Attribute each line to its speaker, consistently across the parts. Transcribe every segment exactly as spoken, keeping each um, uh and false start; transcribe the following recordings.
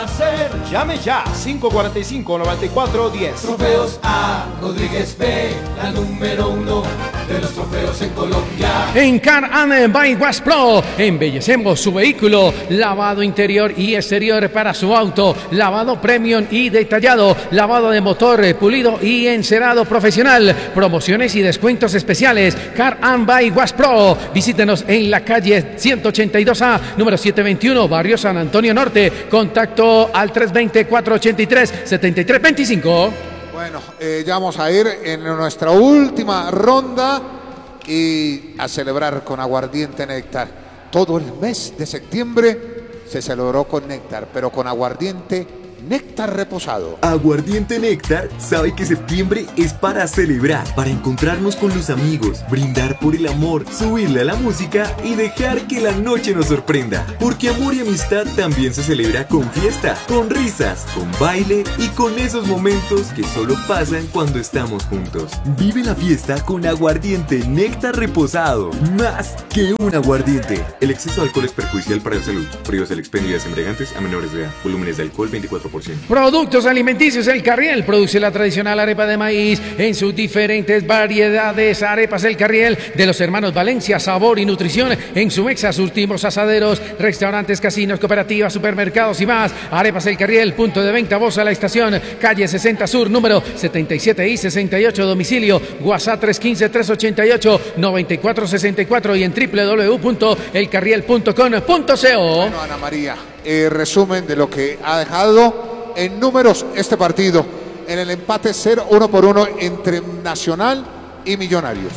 Speaker 1: Llame ya, cinco cuatro cinco, nueve cuatro uno cero.
Speaker 2: Trofeos A. Rodríguez B, la número uno de los trofeos en Colombia.
Speaker 3: En Car and Bike Wash Pro, embellecemos su vehículo. Lavado interior y exterior para su auto. Lavado premium y detallado. Lavado de motor, pulido y encerado profesional. Promociones y descuentos especiales. Car and Bike Wash Pro. Visítenos en la calle ciento ochenta y dos A, número setecientos veintiuno, barrio San Antonio Norte. Contacto al tres dos cero, cuatro ocho tres, siete tres dos cinco.
Speaker 4: Bueno, eh, ya vamos a ir en nuestra última ronda y a celebrar con aguardiente néctar. Todo el mes de septiembre se celebró con néctar, pero con aguardiente néctar reposado.
Speaker 5: Aguardiente Néctar sabe que septiembre es para celebrar, para encontrarnos con los amigos, brindar por el amor, subirle a la música y dejar que la noche nos sorprenda. Porque amor y amistad también se celebra con fiesta, con risas, con baile y con esos momentos que solo pasan cuando estamos juntos. Vive la fiesta con aguardiente Néctar reposado, más que un aguardiente. El exceso de alcohol es perjudicial para la salud. Prohíbas el expendio de embriagantes a menores de edad. Volúmenes de alcohol veinticuatro por ciento.
Speaker 3: Productos alimenticios El Carriel produce la tradicional arepa de maíz en sus diferentes variedades. Arepas El Carriel de los hermanos Valencia, sabor y nutrición en su mexa, surtimos asaderos, restaurantes, casinos, cooperativas, supermercados y más. Arepas El Carriel, punto de venta, voz a la estación, calle sesenta Sur, número setenta y siete y sesenta y ocho, domicilio, WhatsApp tres uno cinco, tres ocho ocho, nueve cuatro seis cuatro y en doble u doble u doble u punto el carriel punto com punto co.
Speaker 4: Bueno, Ana María, eh, resumen de lo que ha dejado en números este partido, en el empate cero uno por uno entre Nacional y Millonarios.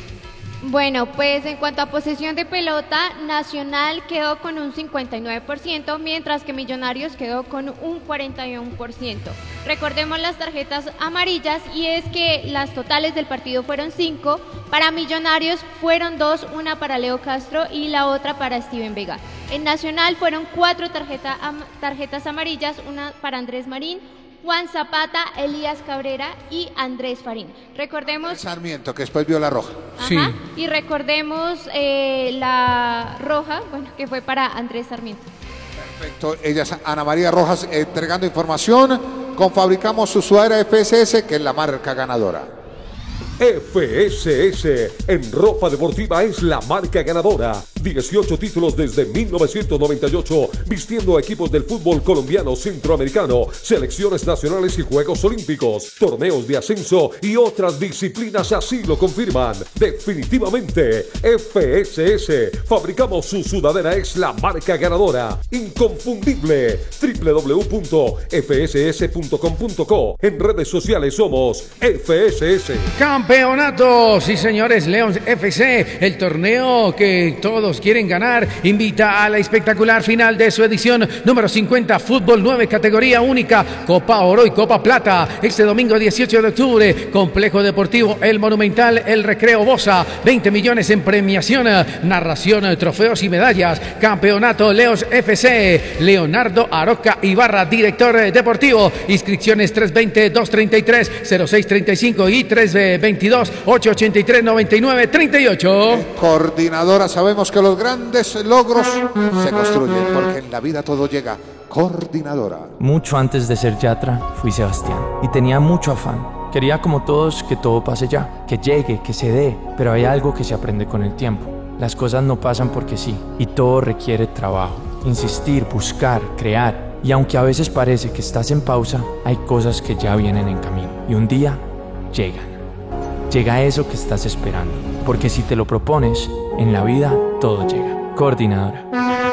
Speaker 6: Bueno, pues en cuanto a posesión de pelota, Nacional quedó con un cincuenta y nueve por ciento, mientras que Millonarios quedó con un cuarenta y uno por ciento. Recordemos las tarjetas amarillas y es que las totales del partido fueron cinco, para Millonarios fueron dos, una para Leo Castro y la otra para Steven Vega. En Nacional fueron cuatro tarjeta, am, tarjetas amarillas, una para Andrés Marín, Juan Zapata, Elías Cabrera y Andrés Farín. Recordemos...
Speaker 4: Sarmiento, que después vio la roja.
Speaker 6: Ajá,
Speaker 3: Sí.
Speaker 6: Y recordemos eh, la roja, bueno, que fue para Andrés Sarmiento.
Speaker 4: Perfecto, ella es Ana María Rojas entregando información con Fabricamos su sudadera F S S, que es la marca ganadora.
Speaker 7: F S S en ropa deportiva es la marca ganadora. dieciocho títulos desde mil novecientos noventa y ocho, vistiendo a equipos del fútbol colombiano, centroamericano, selecciones nacionales y Juegos Olímpicos, torneos de ascenso y otras disciplinas así lo confirman. Definitivamente, F S S, fabricamos su sudadera, es la marca ganadora. Inconfundible, doble u doble u doble u punto f s s punto com punto co. En redes sociales somos F S S.
Speaker 3: Campeonato, sí señores, León F C, el torneo que todos quieren ganar, invita a la espectacular final de su edición número cincuenta, fútbol nueve, categoría única, Copa Oro y Copa Plata, este domingo dieciocho de octubre, Complejo Deportivo El Monumental, El Recreo Bosa, veinte millones en premiación, narración, trofeos y medallas. Campeonato León F C, Leonardo Aroca Ibarra, director deportivo, inscripciones tres dos cero, dos tres tres, cero seis tres cinco y tres dos dos, ocho ocho tres, nueve nueve tres ocho.
Speaker 4: Coordinadora, sabemos que los grandes logros se construyen, porque en la vida todo llega. Coordinadora.
Speaker 8: Mucho antes de ser Yatra, fui Sebastián y tenía mucho afán. Quería como todos que todo pase ya, que llegue, que se dé, pero hay algo que se aprende con el tiempo. Las cosas no pasan porque sí, y todo requiere trabajo, insistir, buscar, crear. Y aunque a veces parece que estás en pausa, hay cosas que ya vienen en camino y un día llegan. Llega eso que estás esperando, porque si te lo propones, en la vida todo llega. Coordinadora.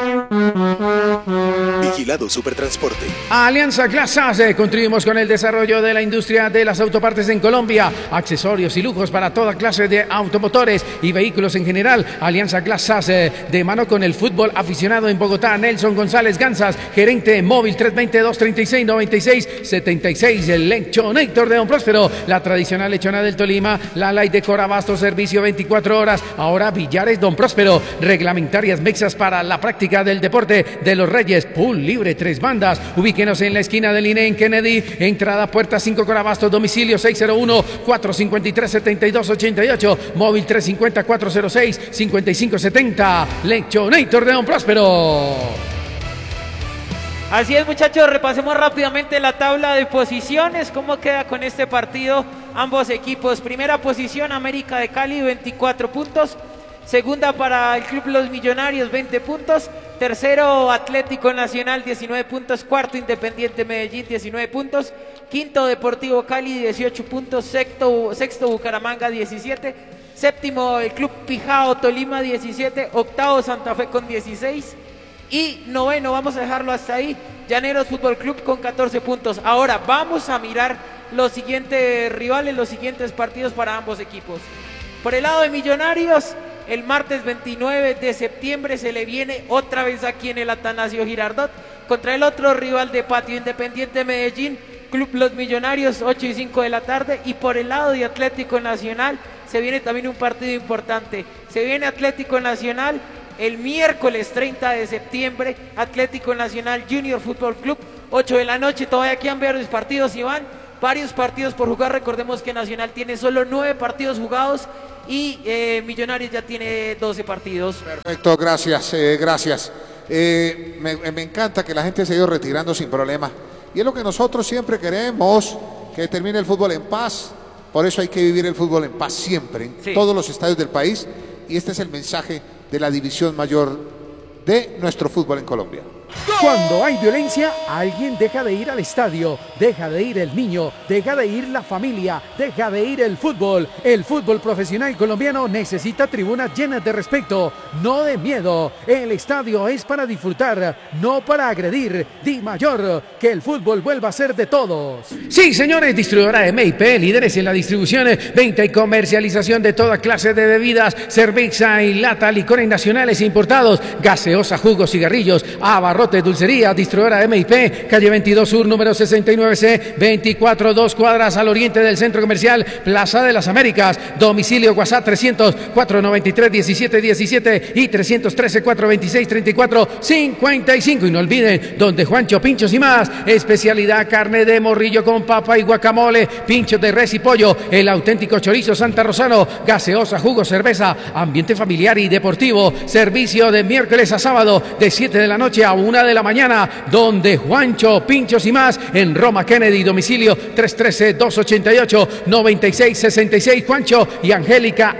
Speaker 9: Vigilado Supertransporte.
Speaker 3: Alianza Glasase, contribuimos con el desarrollo de la industria de las autopartes en Colombia, accesorios y lujos para toda clase de automotores y vehículos en general. Alianza Glasase, de mano con el fútbol aficionado en Bogotá. Nelson González Gansas, gerente móvil tres dos cero, dos tres seis, nueve seis siete seis. El Lechonator de Don Próspero, la tradicional lechona del Tolima, la Light de Corabasto, servicio veinticuatro horas. Ahora Villares Don Próspero, reglamentarias mexas para la práctica del deporte de los Reyes. Pool libre, tres bandas. Ubíquenos en la esquina del I N E en Kennedy. Entrada puerta cinco Corabasto. Domicilio seis cero uno, cuatro cinco tres, siete dos ocho ocho. Móvil tres cinco cero, cuatro cero seis, cinco cinco siete cero. Lechonator de Don Próspero.
Speaker 10: Así es, muchachos, repasemos rápidamente la tabla de posiciones. ¿Cómo queda con este partido ambos equipos? Primera posición, América de Cali, veinticuatro puntos. Segunda para el Club Los Millonarios, veinte puntos. Tercero, Atlético Nacional, diecinueve puntos. Cuarto, Independiente Medellín, diecinueve puntos. Quinto, Deportivo Cali, dieciocho puntos. Sexto, sexto Bucaramanga, diecisiete. Séptimo, el Club Pijao Tolima, diecisiete. Octavo, Santa Fe con dieciséis. Y noveno, vamos a dejarlo hasta ahí, Llaneros Fútbol Club con catorce puntos. Ahora vamos a mirar los siguientes rivales, los siguientes partidos para ambos equipos. Por el lado de Millonarios, el martes veintinueve de septiembre se le viene otra vez aquí en el Atanasio Girardot contra el otro rival de patio, Independiente Medellín, Club Los Millonarios, ocho y cinco de la tarde. Y por el lado de Atlético Nacional se viene también un partido importante. Se viene Atlético Nacional el miércoles treinta de septiembre, Atlético Nacional Junior Fútbol Club, ocho de la noche. Todavía quedan varios partidos, Iván, varios partidos por jugar. Recordemos que Nacional tiene solo nueve partidos jugados y eh, Millonarios ya tiene doce partidos.
Speaker 4: Perfecto, gracias, eh, gracias. Eh, me, me encanta que la gente se ha ido retirando sin problema. Y es lo que nosotros siempre queremos, que termine el fútbol en paz. Por eso hay que vivir el fútbol en paz siempre, en sí. todos los estadios del país. Y este es el mensaje de la división mayor de nuestro fútbol en Colombia.
Speaker 3: Cuando hay violencia, alguien deja de ir al estadio, deja de ir el niño, deja de ir la familia, deja de ir el fútbol. El fútbol profesional colombiano necesita tribunas llenas de respeto, no de miedo. El estadio es para disfrutar, no para agredir. Di Mayor, que el fútbol vuelva a ser de todos. Sí, señores, distribuidora de M I P, líderes en la distribución, venta y comercialización de toda clase de bebidas, cerveza y lata, licores nacionales e importados, gaseosa, jugos, cigarrillos, abarrotes, dulcería, distribuidora M I P, calle veintidós Sur, número sesenta y nueve C, veinticuatro, dos cuadras al oriente del Centro Comercial Plaza de las Américas. Domicilio WhatsApp trescientos, cuatrocientos noventa y tres, diecisiete diecisiete y trescientos trece, cuatrocientos veintiséis, treinta y cuatro, cincuenta y cinco. Y no olviden, donde Juancho Pinchos y más, especialidad carne de morrillo con papa y guacamole, pinchos de res y pollo, el auténtico chorizo Santa Rosano, gaseosa, jugo, cerveza, ambiente familiar y deportivo, servicio de miércoles a sábado de siete de la noche a una de la mañana, donde Juancho Pinchos y más, en Roma Kennedy, domicilio tres uno tres, dos ocho ocho, nueve seis seis seis. Juancho y Angélica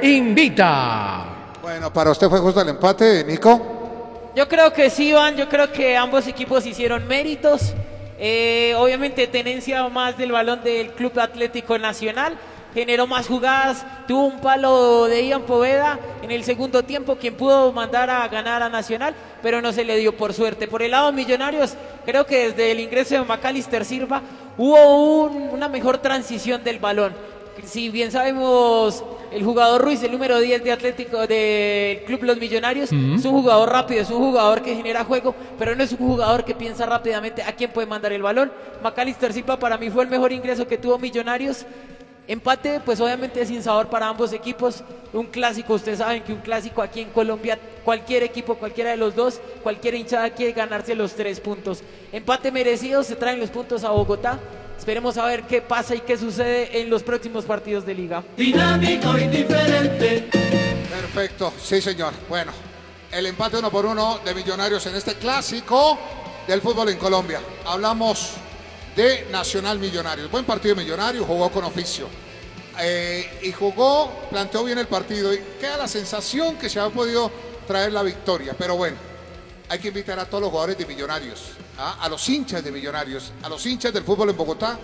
Speaker 3: invita.
Speaker 4: Bueno, para usted fue justo el empate, Nico.
Speaker 10: Yo creo que sí, Iván, yo creo que ambos equipos hicieron méritos. Eh, obviamente tenencia más del balón del Club Atlético Nacional, generó más jugadas, tuvo un palo de Ian Poveda en el segundo tiempo, quien pudo mandar a ganar a Nacional, pero no se le dio por suerte. Por el lado de Millonarios, creo que desde el ingreso de Macalister Silva hubo un, una mejor transición del balón. Si bien sabemos, el jugador Ruiz, el número diez de Atlético del Club Los Millonarios, mm-hmm. es un jugador rápido, es un jugador que genera juego, pero no es un jugador que piensa rápidamente a quién puede mandar el balón. Macalister Silva para mí fue el mejor ingreso que tuvo Millonarios. Empate, pues obviamente sin sabor para ambos equipos. Un clásico, ustedes saben que un clásico aquí en Colombia, cualquier equipo, cualquiera de los dos, cualquier hinchada quiere ganarse los tres puntos. Empate merecido, se traen los puntos a Bogotá. Esperemos a ver qué pasa y qué sucede en los próximos partidos de liga.
Speaker 2: Dinámico y diferente.
Speaker 4: Perfecto, sí señor. Bueno, el empate uno por uno de Millonarios en este clásico del fútbol en Colombia. Hablamos de Nacional Millonarios. Buen partido de Millonarios, jugó con oficio. Eh, y jugó, planteó bien el partido. Y queda la sensación que se ha podido traer la victoria. Pero bueno, hay que invitar a todos los jugadores de Millonarios, ¿ah? a los hinchas de Millonarios, a los hinchas del fútbol en Bogotá,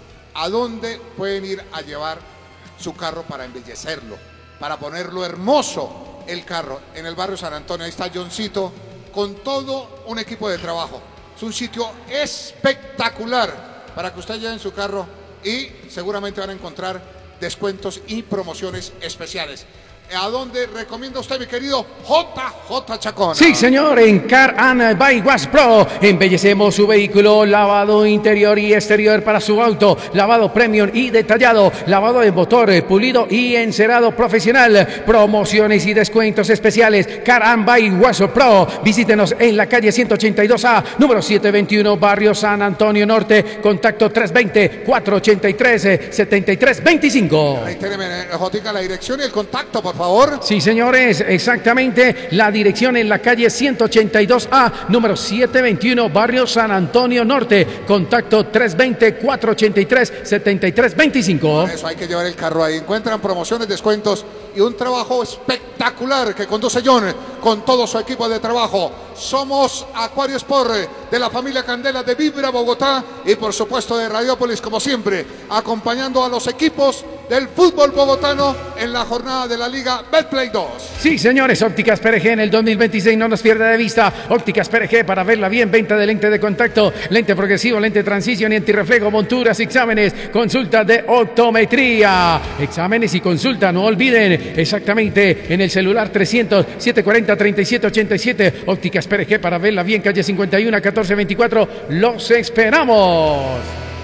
Speaker 4: a dónde pueden ir a llevar su carro para embellecerlo, para ponerlo hermoso el carro. En el barrio San Antonio, ahí está Johncito, con todo un equipo de trabajo. Es un sitio espectacular para que usted lleve en su carro y seguramente van a encontrar descuentos y promociones especiales. ¿A dónde recomienda usted, mi querido J J Chacón?
Speaker 3: Sí, señor, en Car and Bike Wash Pro. Embellecemos su vehículo, lavado interior y exterior para su auto, lavado premium y detallado, lavado de motor, pulido y encerado profesional, promociones y descuentos especiales. Car and Bike Wash Pro. Visítenos en la calle ciento ochenta y dos A, número setecientos veintiuno, barrio San Antonio Norte. Contacto tres dos cero, cuatro ocho tres, siete tres dos cinco.
Speaker 4: Reitéreme, Jotica, la dirección y el contacto, por favor. favor.
Speaker 3: Sí, señores, exactamente. La dirección en la calle ciento ochenta y dos A, número setecientos veintiuno, barrio San Antonio Norte. Contacto tres dos cero, cuatro ocho tres, siete tres dos cinco.
Speaker 4: Por eso hay que llevar el carro ahí. Encuentran promociones, descuentos y un trabajo espectacular que conduce John con todo su equipo de trabajo. Somos Acuario Sport de la familia Candela de Vibra Bogotá y por supuesto de Radiópolis, como siempre, acompañando a los equipos del fútbol bogotano en la jornada de la Liga Betplay dos.
Speaker 3: Sí, señores, Ópticas P R G en el dos mil veintiséis no nos pierda de vista. Ópticas P R G para verla bien, venta de lente de contacto, lente progresivo, lente transición y antirreflejo, monturas, exámenes, consulta de optometría, exámenes y consulta, no olviden, exactamente en el celular trescientos, setecientos cuarenta, treinta y siete ochenta y siete. Ópticas P R G para verla bien, calle cincuenta y uno, catorce veinticuatro. Los esperamos.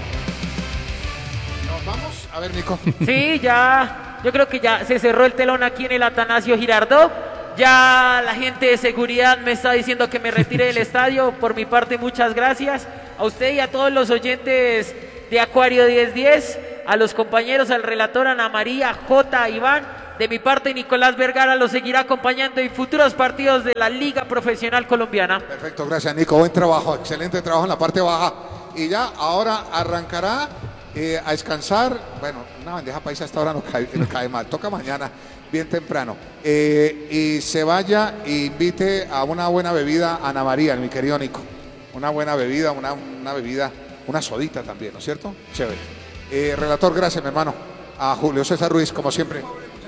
Speaker 4: A ver, Nico.
Speaker 10: Sí, ya, yo creo que ya se cerró el telón aquí en el Atanasio Girardot. Ya la gente de seguridad me está diciendo que me retire del estadio. Por mi parte, muchas gracias a usted y a todos los oyentes de Acuario diez diez, a los compañeros, al relator Ana María, J, Iván. De mi parte, Nicolás Vergara los seguirá acompañando en futuros partidos de la Liga Profesional Colombiana.
Speaker 4: Perfecto, gracias, Nico. Buen trabajo, excelente trabajo en la parte baja. Y ya ahora arrancará Eh, a descansar. Bueno, una bandeja paisa hasta ahora no cae, no cae mal, toca mañana bien temprano, eh, y se vaya e invite a una buena bebida a Ana María, mi querido Nico, una buena bebida, una, una bebida, una sodita también, ¿no es cierto? Chévere. Eh, relator, gracias, mi hermano. A Julio César Ruiz, como siempre,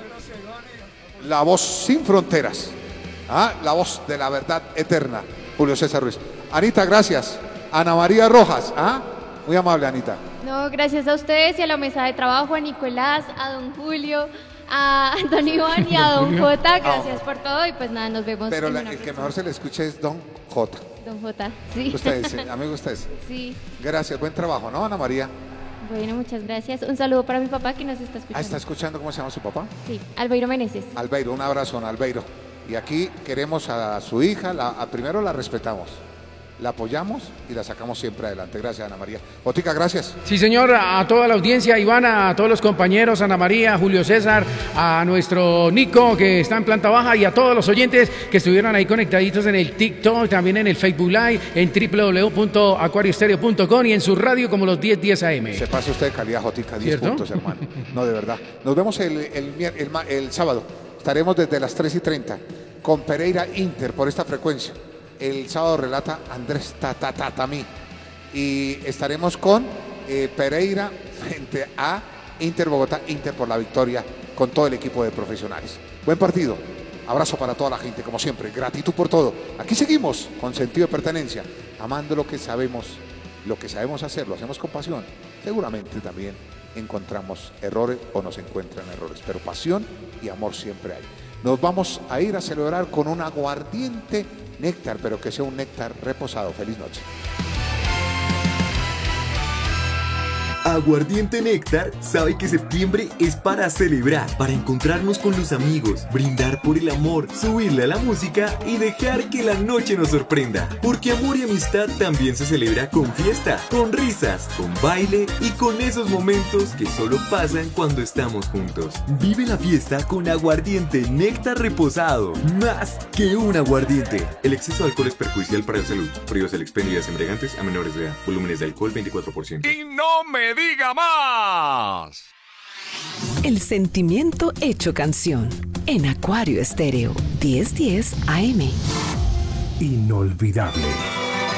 Speaker 4: la voz sin fronteras, ¿ah? La voz de la verdad eterna, Julio César Ruiz. Anita, gracias. Ana María Rojas, ¿ah? Muy amable, Anita.
Speaker 6: No, gracias a ustedes y a la mesa de trabajo, a Nicolás, a don Julio, a don Iván y a don Jota. Gracias por todo y pues nada, nos vemos.
Speaker 4: Pero
Speaker 6: en
Speaker 4: la,
Speaker 6: una
Speaker 4: el que
Speaker 6: próxima.
Speaker 4: mejor se le escuche es don Jota.
Speaker 6: Don Jota, sí.
Speaker 4: Ustedes, a mí ustedes.
Speaker 6: Sí.
Speaker 4: Gracias, buen trabajo, ¿no, Ana María?
Speaker 6: Bueno, muchas gracias. Un saludo para mi papá que nos está escuchando.
Speaker 4: Ah, ¿está escuchando cómo se llama su papá?
Speaker 6: Sí, Albeiro Meneses.
Speaker 4: Albeiro, un abrazo, don Albeiro. Y aquí queremos a su hija, la, a, primero la respetamos, la apoyamos y la sacamos siempre adelante. Gracias, Ana María. Botica, gracias.
Speaker 3: Sí, señor, a toda la audiencia, Ivana, a todos los compañeros, Ana María, Julio César, a nuestro Nico que está en planta baja y a todos los oyentes que estuvieron ahí conectaditos en el TikTok, también en el Facebook Live, en doble u doble u doble u punto acuario estéreo punto com y en su radio como los diez diez A M.
Speaker 4: Se pase usted de calidad, Jotica, diez puntos, hermano. No, de verdad. Nos vemos el, el, el, el, el sábado. Estaremos desde las tres y treinta con Pereira Inter por esta frecuencia. El sábado relata Andrés Tatatatami y estaremos con eh, Pereira frente a Inter Bogotá, Inter por la victoria con todo el equipo de profesionales. Buen partido, abrazo para toda la gente, como siempre, gratitud por todo. Aquí seguimos con sentido de pertenencia, amando lo que sabemos, lo que sabemos hacer, lo hacemos con pasión. Seguramente también encontramos errores o nos encuentran errores, pero pasión y amor siempre hay. Nos vamos a ir a celebrar con un aguardiente néctar, pero que sea un néctar reposado. Feliz noche.
Speaker 5: Aguardiente Néctar sabe que septiembre es para celebrar, para encontrarnos con los amigos, brindar por el amor, subirle a la música y dejar que la noche nos sorprenda. Porque amor y amistad también se celebra con fiesta, con risas, con baile y con esos momentos que solo pasan cuando estamos juntos. Vive la fiesta con Aguardiente Néctar reposado, más que un aguardiente. El exceso de alcohol es perjudicial para la salud. Prohíbas el expendio de bebidas embriagantes a menores de edad. Volúmenes de alcohol veinticuatro por ciento.
Speaker 11: Y no me diga más.
Speaker 12: El sentimiento hecho canción en Acuario Estéreo diez diez A M.
Speaker 13: Inolvidable.